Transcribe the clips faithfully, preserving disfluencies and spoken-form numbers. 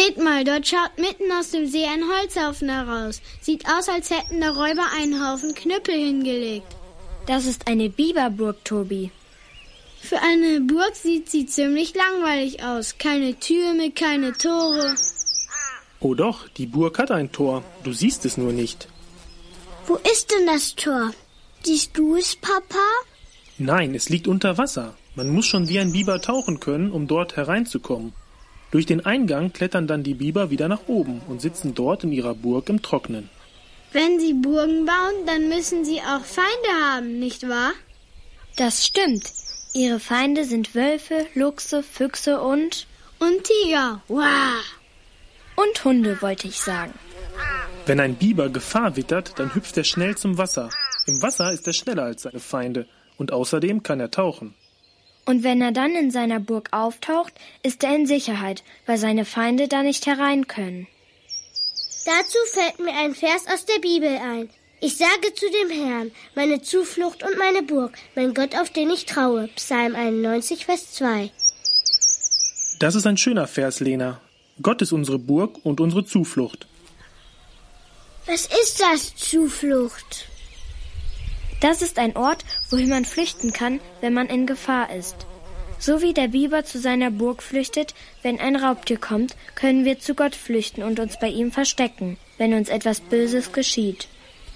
Seht mal, dort schaut mitten aus dem See ein Holzhaufen heraus. Sieht aus, als hätten da Räuber einen Haufen Knüppel hingelegt. Das ist eine Biberburg, Tobi. Für eine Burg sieht sie ziemlich langweilig aus. Keine Türme, keine Tore. Oh doch, die Burg hat ein Tor. Du siehst es nur nicht. Wo ist denn das Tor? Siehst du es, Papa? Nein, es liegt unter Wasser. Man muss schon wie ein Biber tauchen können, um dort hereinzukommen. Durch den Eingang klettern dann die Biber wieder nach oben und sitzen dort in ihrer Burg im Trocknen. Wenn sie Burgen bauen, dann müssen sie auch Feinde haben, nicht wahr? Das stimmt. Ihre Feinde sind Wölfe, Luchse, Füchse und... Und Tiger. Wow. Und Hunde, wollte ich sagen. Wenn ein Biber Gefahr wittert, dann hüpft er schnell zum Wasser. Im Wasser ist er schneller als seine Feinde und außerdem kann er tauchen. Und wenn er dann in seiner Burg auftaucht, ist er in Sicherheit, weil seine Feinde da nicht herein können. Dazu fällt mir ein Vers aus der Bibel ein. Ich sage zu dem Herrn, meine Zuflucht und meine Burg, mein Gott, auf den ich traue. Psalm einundneunzig, Vers zwei. Das ist ein schöner Vers, Lena. Gott ist unsere Burg und unsere Zuflucht. Was ist das, Zuflucht? Das ist ein Ort, wohin man flüchten kann, wenn man in Gefahr ist. So wie der Biber zu seiner Burg flüchtet, wenn ein Raubtier kommt, können wir zu Gott flüchten und uns bei ihm verstecken, wenn uns etwas Böses geschieht.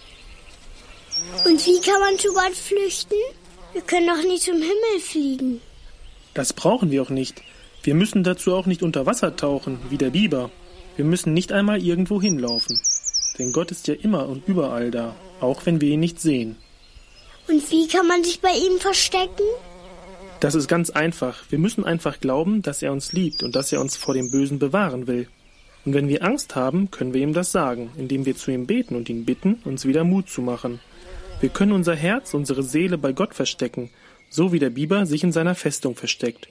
Und wie kann man zu Gott flüchten? Wir können doch nie zum Himmel fliegen. Das brauchen wir auch nicht. Wir müssen dazu auch nicht unter Wasser tauchen, wie der Biber. Wir müssen nicht einmal irgendwo hinlaufen. Denn Gott ist ja immer und überall da, auch wenn wir ihn nicht sehen. Und wie kann man sich bei ihm verstecken? Das ist ganz einfach. Wir müssen einfach glauben, dass er uns liebt und dass er uns vor dem Bösen bewahren will. Und wenn wir Angst haben, können wir ihm das sagen, indem wir zu ihm beten und ihn bitten, uns wieder Mut zu machen. Wir können unser Herz, unsere Seele bei Gott verstecken, so wie der Biber sich in seiner Festung versteckt.